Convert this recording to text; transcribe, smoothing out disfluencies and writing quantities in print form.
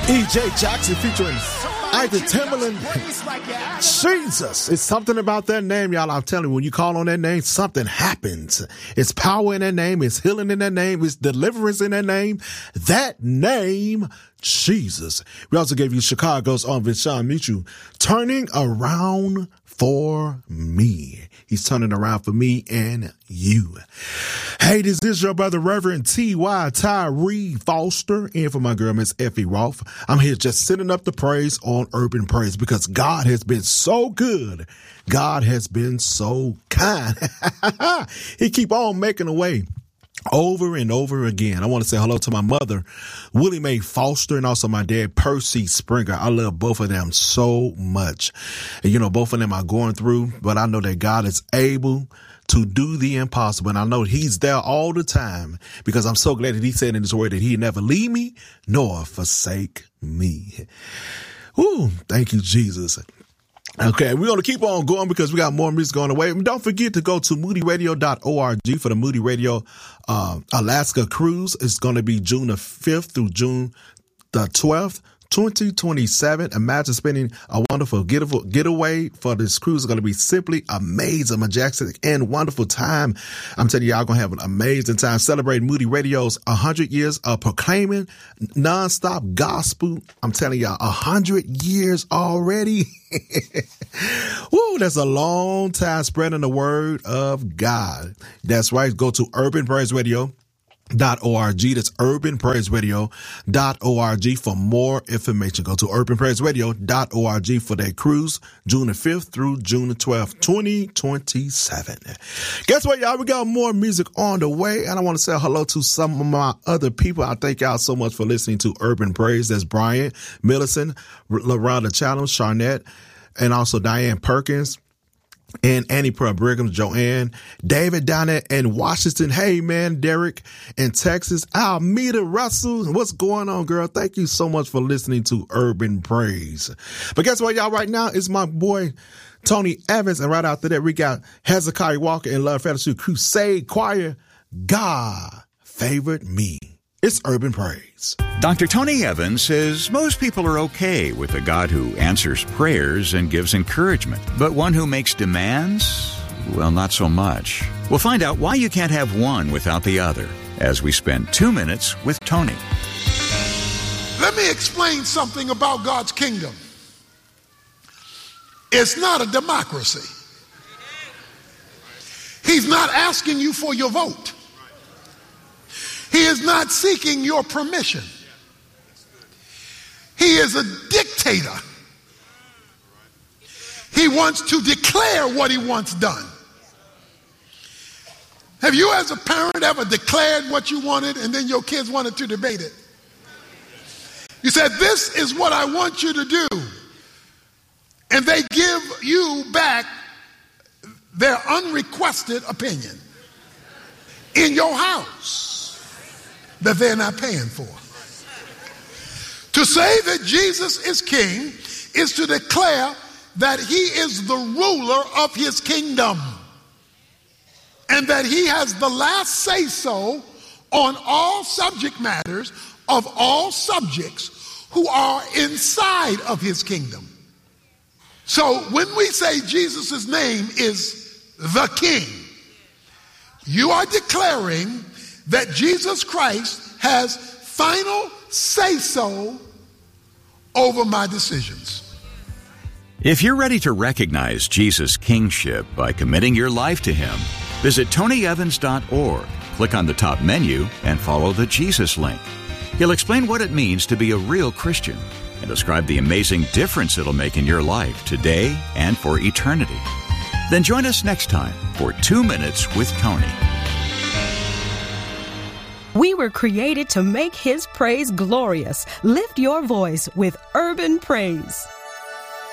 E.J. Jackson featuring Isaac Timberland. Jesus. It's something about that name, y'all. I'm telling you, when you call on that name, something happens. It's power in that name. It's healing in that name. It's deliverance in that name. That name, Jesus. We also gave you Chicago's own Vishon Michu, Turning Around for Me. He's turning around for me and you. Hey, this is your brother, Reverend T.Y. Tyree Foster, and for my girl, Miss Effie Rolfe. I'm here just sending up the praise on Urban Praise because God has been so good. God has been so kind. He keep on making a way over and over again. I want to say hello to my mother, Willie Mae Foster, and also my dad, Percy Springer. I love both of them so much. And, you know, both of them are going through, but I know that God is able to do the impossible. And I know he's there all the time because I'm so glad that he said in his word that he never leave me nor forsake me. Woo, thank you, Jesus. Okay, we're going to keep on going because we got more music on the way. And don't forget to go to moodyradio.org for the Moody Radio Alaska cruise. It's going to be June the 5th through June the 12th. 2027. Imagine spending a wonderful getaway for this cruise. Is going to be simply amazing, majestic, and wonderful time. I'm telling you, y'all going to have an amazing time celebrating Moody Radio's 100 years of proclaiming nonstop gospel. I'm telling y'all, 100 years already. Woo, that's a long time spreading the word of God. That's right. Go to Urban Praise Radio. .org. That's urbanpraiseradio.org for more information. Go to urbanpraiseradio.org for that cruise, June the 5th through June the 12th, 2027. Guess what, y'all? We got more music on the way, and I want to say hello to some of my other people. I thank y'all so much for listening to Urban Praise. That's Brian, Millicent, LaRonda Challenge, Charnette, and also Diane Perkins, and Annie Pearl Brigham, Joanne, David down there in Washington. Hey, man, Derek in Texas. Almeda Russell. What's going on, girl? Thank you so much for listening to Urban Praise. But guess what, y'all? Right now, it's my boy, Tony Evans. And right after that, we got Hezekiah Walker and Love Fellowship Crusade Choir. God favored me. It's Urban Praise. Dr. Tony Evans says most people are okay with a God who answers prayers and gives encouragement, but one who makes demands, well, not so much. We'll find out why you can't have one without the other as we spend 2 minutes with Tony. Let me explain something about God's kingdom. It's not a democracy. He's not asking you for your vote. He is not seeking your permission. He is a dictator. He wants to declare what he wants done. Have you as a parent ever declared what you wanted and then your kids wanted to debate it? You said, this is what I want you to do. And they give you back their unrequested opinion in your house that they're not paying for. To say that Jesus is king is to declare that he is the ruler of his kingdom and that he has the last say-so on all subject matters of all subjects who are inside of his kingdom. So when we say Jesus' name is the King, you are declaring that Jesus Christ has final say-so over my decisions. If you're ready to recognize Jesus' kingship by committing your life to him, visit tonyevans.org, click on the top menu, and follow the Jesus link. He'll explain what it means to be a real Christian and describe the amazing difference it'll make in your life today and for eternity. Then join us next time for 2 Minutes with Tony. We were created to make his praise glorious. Lift your voice with Urban Praise.